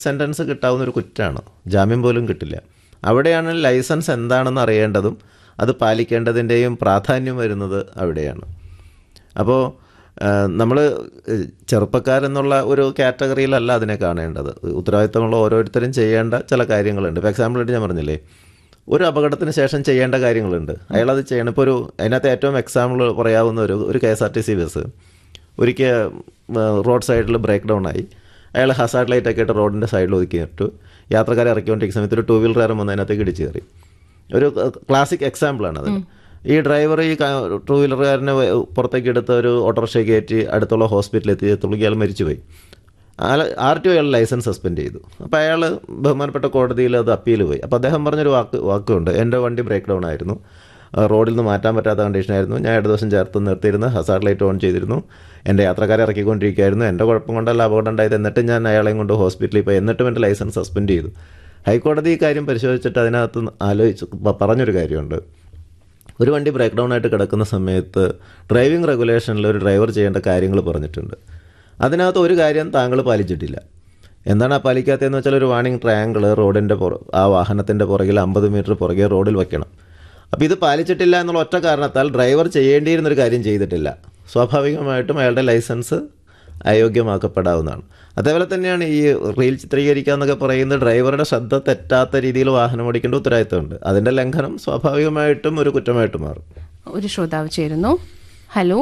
Sentence കിട്ടാവുന്ന ഒരു കുറ്റമാണ്, ജാമ്യം പോലും കിട്ടില്ല. അവിടെയാണ് ലൈസൻസ് എന്താണെന്ന് അറിയേണ്ടതും അത് പാലിക്കേണ്ടതിൻ്റെയും പ്രാധാന്യം വരുന്നത് അവിടെയാണ്. അപ്പോൾ നമ്മൾ ചെറുപ്പക്കാരെന്നുള്ള ഒരു കാറ്റഗറിയിലല്ല അതിനെ കാണേണ്ടത്. ഉത്തരവാദിത്തമുള്ള ഓരോരുത്തരും ചെയ്യേണ്ട ചില കാര്യങ്ങളുണ്ട്. ഇപ്പോൾ എക്സാമ്പിളായിട്ട് ഞാൻ പറഞ്ഞില്ലേ, ഒരു അപകടത്തിന് ശേഷം ചെയ്യേണ്ട കാര്യങ്ങളുണ്ട്, അയാളത് ചെയ്യണം. ഇപ്പോൾ അതിനകത്ത് ഏറ്റവും എക്സാമ്പിൾ പറയാവുന്ന ഒരു KSRTC ബസ് ഒരിക്കൽ റോഡ് സൈഡിൽ ബ്രേക്ക് ഡൗൺ ആയി. അയാൾ ഹസാർഡ് ലൈറ്റൊക്കെ ഇട്ട് റോഡിൻ്റെ സൈഡിൽ ഒതുക്കിയിട്ട് യാത്രക്കാരെ ഇറക്കിക്കൊണ്ടിരിക്കുന്ന സമയത്ത് ഒരു 2 വീലറുകാരൻ വന്ന് അതിനകത്തേക്ക് ഇടിച്ച് കയറി. ഒരു ക്ലാസിക് എക്സാമ്പിളാണ് അത്. ഈ ഡ്രൈവർ ഈ 2 വീലറുകാരനെ പുറത്തേക്ക് എടുത്ത ഒരു ഓട്ടോറിക്ഷ കയറ്റി അടുത്തുള്ള ഹോസ്പിറ്റലിൽ എത്തിയത്തുള്ളൂ അയാൾ മരിച്ചുപോയി. RTO അയാൾ ലൈസൻസ് സസ്പെൻഡ് ചെയ്തു. അപ്പോൾ അയാൾ ബഹുമാനപ്പെട്ട കോടതിയിൽ അത് അപ്പീൽ പോയി. അപ്പോൾ അദ്ദേഹം പറഞ്ഞൊരു വാക്കുണ്ട്, എൻ്റെ വണ്ടി ബ്രേക്ക് ഡൗൺ ആയിരുന്നു, റോഡിൽ നിന്ന് മാറ്റാൻ പറ്റാത്ത കണ്ടീഷനായിരുന്നു, ഞാൻ 2 ദിവസം ചേർത്ത് നിർത്തിയിരുന്നു, ഹസാർഡ് ലൈറ്റ് ഓൺ ചെയ്തിരുന്നു, എൻ്റെ യാത്രക്കാരെ ഇറക്കിക്കൊണ്ടിരിക്കുകയായിരുന്നു, എൻ്റെ കുഴപ്പം കൊണ്ടല്ല അപകടം ഉണ്ടായത്, എന്നിട്ട് ഞാൻ അയാളെയും കൊണ്ട് ഹോസ്പിറ്റലിൽ പോയി, എന്നിട്ടും എൻ്റെ ലൈസൻസ് സസ്പെൻഡ് ചെയ്തു. ഹൈക്കോടതി ഈ കാര്യം പരിശോധിച്ചിട്ട് അതിനകത്ത് പറഞ്ഞൊരു കാര്യമുണ്ട്. ഒരു വണ്ടി ബ്രേക്ക് ഡൗൺ ആയിട്ട് കിടക്കുന്ന സമയത്ത് ഡ്രൈവിംഗ് റെഗുലേഷനിൽ ഒരു ഡ്രൈവർ ചെയ്യേണ്ട കാര്യങ്ങൾ പറഞ്ഞിട്ടുണ്ട്. അതിനകത്ത് ഒരു കാര്യം താങ്കൾ പാലിച്ചിട്ടില്ല. എന്താണ് ആ പാലിക്കാത്തതെന്ന് വെച്ചാൽ, ഒരു വാർണിംഗ് ട്രയാങ്കിൾ റോഡിൻ്റെ ആ വാഹനത്തിൻ്റെ പുറകിൽ 50 മീറ്റർ പുറകെ റോഡിൽ വയ്ക്കണം. അപ്പോൾ ഇത് പാലിച്ചിട്ടില്ല എന്നുള്ള ഒറ്റ കാരണത്താൽ ഡ്രൈവർ ചെയ്യേണ്ടിയിരുന്നൊരു കാര്യം ചെയ്തിട്ടില്ല. സ്വാഭാവികമായിട്ടും അയാളുടെ ലൈസൻസ് അയോഗ്യമാക്കപ്പെടാവുന്നതാണ്. അതേപോലെ തന്നെയാണ് ഈ റീൽ ചിത്രീകരിക്കുക എന്നൊക്കെ പറയുന്നത്, ഡ്രൈവറുടെ ശ്രദ്ധ തെറ്റാത്ത രീതിയിൽ വാഹനം ഓടിക്കേണ്ട ഉത്തരവാദിത്തമുണ്ട്. അതിൻ്റെ ലംഘനം സ്വാഭാവികമായിട്ടും ഒരു കുറ്റമായിട്ട് മാറും. ഒരു ശ്രോതാവ് ചേരുന്നു. ഹലോ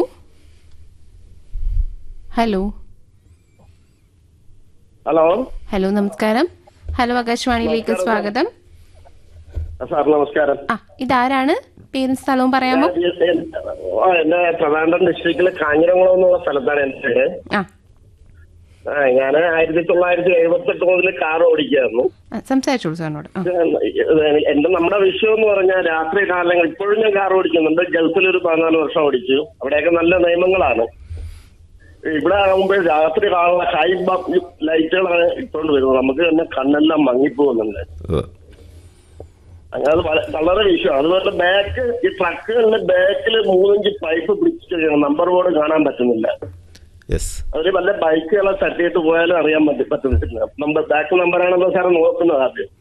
ഹലോ ഹലോ ഹലോ നമസ്കാരം. ഹലോ, ആകാശവാണിയിലേക്ക് സ്വാഗതം. സാർ നമസ്കാരം. ഇതാരാണ്? പേരും സ്ഥലവും പറയാമോ? എന്റെ ട്രിവാൻഡ്രം ഡിസ്ട്രിക്റ്റിലെ കാഞ്ഞിരംകുളം എന്നുള്ള സ്ഥലത്താണ് എന്റെ വീട്. ഞാൻ 1978 മുതൽ കാർ ഓടിക്കായിരുന്നു. സംസാരിച്ചോളൂ സാറിനോട്. നമ്മുടെ വിഷയം എന്ന് പറഞ്ഞാൽ രാത്രി കാലങ്ങൾ ഇപ്പോഴും ഞാൻ കാർ ഓടിക്കുന്നുണ്ട്. ഗൾഫിലൊരു 14 വർഷം ഓടിച്ചു. അവിടെയൊക്കെ നല്ല നിയമങ്ങളാണ്. ഇവിടെ ആകുമ്പോൾ രാത്രി കാണുന്ന ഹൈ ലൈറ്റുകളാണ് ഇട്ടുകൊണ്ട് വരുന്നത്. നമുക്ക് തന്നെ കണ്ണെല്ലാം മങ്ങിപ്പോകുന്നുണ്ട്. അങ്ങനെ അത് വളരെ വിഷയമാണ്. അതുപോലെ ബാക്ക് ഈ ട്രക്കുകളിന്റെ ബാക്കിൽ 3 ഇഞ്ച് പൈപ്പ് പിടിച്ചിട്ട് നമ്പർ ബോർഡ് കാണാൻ പറ്റുന്നില്ല. അവര് വല്ല ബൈക്കുകളെ തട്ടിയിട്ട് പോയാലും അറിയാൻ പറ്റുന്നില്ല. ബാക്ക് നമ്പറാണല്ലോ സാറ് നോക്കുന്നത് ആദ്യം.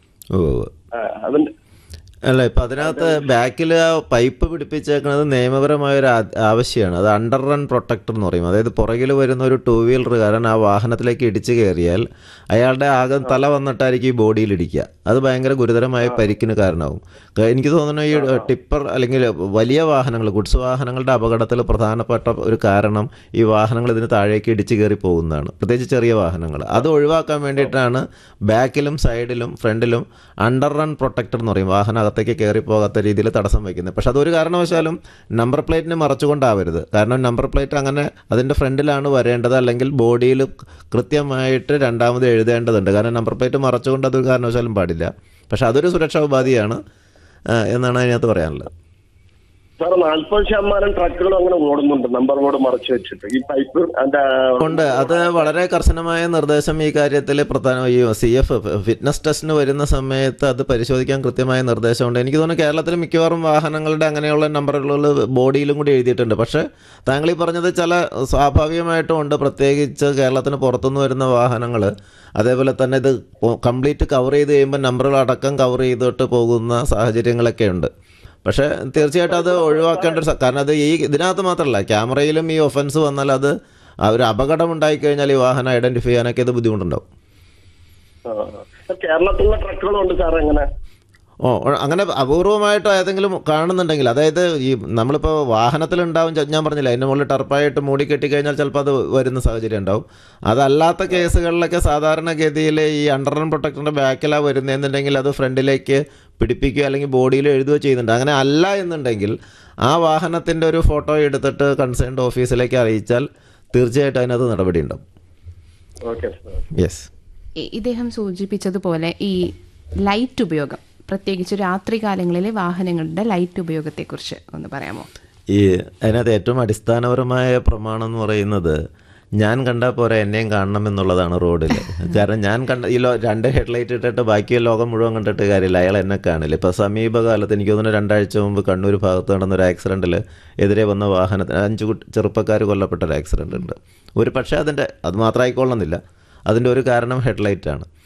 അതിന്റെ അല്ല, ഇപ്പം അതിനകത്ത് ബാക്കിൽ ആ പൈപ്പ് പിടിപ്പിച്ചേക്കുന്നത് നിയമപരമായൊരു ആവശ്യമാണ്. അത് അണ്ടർ റൺ പ്രൊട്ടക്ടർ എന്ന് പറയും. അതായത് പുറകിൽ വരുന്ന ഒരു 2 വീലറുകാരൻ ആ വാഹനത്തിലേക്ക് ഇടിച്ചു കയറിയാൽ അയാളുടെ ആകെ തല വന്നിട്ടായിരിക്കും ഈ ബോഡിയിൽ ഇടിക്കുക. അത് ഭയങ്കര ഗുരുതരമായ പരിക്കിന് കാരണമാകും. എനിക്ക് തോന്നുന്നു ഈ ടിപ്പർ അല്ലെങ്കിൽ വലിയ വാഹനങ്ങൾ, ഗുഡ്സ് വാഹനങ്ങളുടെ അപകടത്തിൽ പ്രധാനപ്പെട്ട ഒരു കാരണം ഈ വാഹനങ്ങൾ ഇതിന് താഴേക്ക് ഇടിച്ചു കയറി പോകുന്നതാണ്, പ്രത്യേകിച്ച് ചെറിയ വാഹനങ്ങൾ. അത് ഒഴിവാക്കാൻ വേണ്ടിയിട്ടാണ് ബാക്കിലും സൈഡിലും ഫ്രണ്ടിലും അണ്ടർ റൺ പ്രൊട്ടക്ടർ എന്ന് പറയും, വാഹനം അകത്തേക്ക് കയറി പോകാത്ത രീതിയിൽ തടസ്സം വയ്ക്കുന്നത്. പക്ഷെ അതൊരു കാരണവശാലും നമ്പർ പ്ലേറ്റിനെ മറച്ചുകൊണ്ടാവരുത്. കാരണം നമ്പർ പ്ലേറ്റ് അങ്ങനെ അതിൻ്റെ ഫ്രണ്ടിലാണ് വരേണ്ടത്, അല്ലെങ്കിൽ ബോഡിയിൽ കൃത്യമായിട്ട് രണ്ടാമത് എഴുതേണ്ടതുണ്ട്. കാരണം നമ്പർ പ്ലേറ്റ് മറച്ചുകൊണ്ട് അതൊരു കാരണവശാലും പാടില്ല. പക്ഷെ അതൊരു സുരക്ഷാ ഉപാധിയാണ് എന്നാണ് അതിനകത്ത് പറയാനുള്ളത്. സാർ 40% ട്രക്കുകളും അങ്ങനെ ഓടുന്നുണ്ട് നമ്പർ ബോർഡ് മറച്ചു വെച്ചിട്ട്. ഈ പൈപ്പ് ഉണ്ട്. അത് വളരെ കർശനമായ നിർദ്ദേശം ഈ കാര്യത്തിൽ ഈ CF ഫിറ്റ്നസ് ടെസ്റ്റിന് വരുന്ന സമയത്ത് അത് പരിശോധിക്കാൻ കൃത്യമായ നിർദ്ദേശമുണ്ട്. എനിക്ക് തോന്നുന്നു കേരളത്തിൽ മിക്കവാറും വാഹനങ്ങളുടെ അങ്ങനെയുള്ള നമ്പറുകൾ ബോഡിയിലും കൂടി എഴുതിയിട്ടുണ്ട്. പക്ഷേ താങ്കൾ ഈ പറഞ്ഞത് ചില സ്വാഭാവികമായിട്ടും ഉണ്ട്. പ്രത്യേകിച്ച് കേരളത്തിന് പുറത്തുനിന്ന് വരുന്ന വാഹനങ്ങൾ അതേപോലെ തന്നെ ഇത് കംപ്ലീറ്റ് കവർ ചെയ്ത് കഴിയുമ്പോൾ നമ്പറുകൾ അടക്കം കവർ ചെയ്തിട്ട് പോകുന്ന സാഹചര്യങ്ങളൊക്കെ ഉണ്ട്. പക്ഷേ തീർച്ചയായിട്ടും അത് ഒഴിവാക്കേണ്ട ഒരു കാരണം അത് ഇതിനകത്ത് മാത്രമല്ല, ക്യാമറയിലും ഈ ഒഫൻസ് വന്നാൽ അത് ഒരു അപകടം ഉണ്ടായിക്കഴിഞ്ഞാൽ ഈ വാഹനം ഐഡന്റിഫൈ ചെയ്യാനൊക്കെ ഇത് ബുദ്ധിമുട്ടുണ്ടാവും. കേരളത്തിലുള്ള ട്രക്കുകളുണ്ട് സാർ എങ്ങനെ? അങ്ങനെ അപൂർവമായിട്ട് ഏതെങ്കിലും കാണുന്നുണ്ടെങ്കിൽ, അതായത് ഈ നമ്മളിപ്പോൾ വാഹനത്തിലുണ്ടാവും, ഞാൻ പറഞ്ഞില്ല അതിൻ്റെ മുകളിൽ ടർപ്പായിട്ട് മൂടി കെട്ടിക്കഴിഞ്ഞാൽ ചിലപ്പോൾ അത് വരുന്ന സാഹചര്യം ഉണ്ടാവും. അതല്ലാത്ത കേസുകളിലൊക്കെ സാധാരണഗതിയിൽ ഈ അണ്ടർ റൺ പ്രൊട്ടക്ടറിൻ്റെ ബാക്കിലാണ് വരുന്നതെന്നുണ്ടെങ്കിൽ അത് ഫ്രണ്ടിലേക്ക് പിടിപ്പിക്കുകയോ അല്ലെങ്കിൽ ബോഡിയിൽ എഴുതുകയോ ചെയ്യുന്നുണ്ട്. അങ്ങനെ അല്ല എന്നുണ്ടെങ്കിൽ ആ വാഹനത്തിൻ്റെ ഒരു ഫോട്ടോ എടുത്തിട്ട് കൺസേൺഡ് ഓഫീസിലേക്ക് അറിയിച്ചാൽ തീർച്ചയായിട്ടും അതിനകത്ത് നടപടി ഉണ്ടാവും. യെസ്, ഇദ്ദേഹം സൂചിപ്പിച്ചതുപോലെ ഈ ലൈറ്റ് ഉപയോഗം, പ്രത്യേകിച്ച് രാത്രി കാലങ്ങളിലെ വാഹനങ്ങളുടെ ലൈറ്റ് ഉപയോഗത്തെക്കുറിച്ച് ഒന്ന് പറയാമോ? അതിനകത്ത് ഏറ്റവും അടിസ്ഥാനപരമായ പ്രമാണം എന്ന് പറയുന്നത് ഞാൻ കണ്ടാൽ പോരാ എന്നെയും കാണണം എന്നുള്ളതാണ് റോഡിൽ. കാരണം ഞാൻ കണ്ട ഈ 2 ഹെഡ്ലൈറ്റ് ഇട്ടിട്ട് ബാക്കി ലോകം മുഴുവൻ കണ്ടിട്ട് കാര്യമില്ല, അയാൾ എന്നെ കാണില്ല. ഇപ്പോൾ സമീപകാലത്ത് എനിക്ക് തോന്നുന്നു 2 ആഴ്ച മുമ്പ് കണ്ണൂർ ഭാഗത്ത് നടന്നൊരു ആക്സിഡൻറ്റിൽ എതിരെ വന്ന വാഹനത്തിന് 5 ചെറുപ്പക്കാർ കൊല്ലപ്പെട്ടൊരു ആക്സിഡൻ്റ് ഉണ്ട്. ഒരു പക്ഷേ അത് മാത്രമായിക്കൊള്ളുന്നില്ല, അതിൻ്റെ ഒരു കാരണം ഹെഡ്ലൈറ്റാണ്.